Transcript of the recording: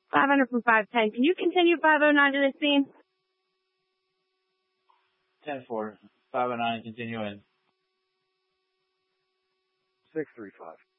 500 from 510. Can you continue 509 to the scene? 10-4. 509, continue in. 635.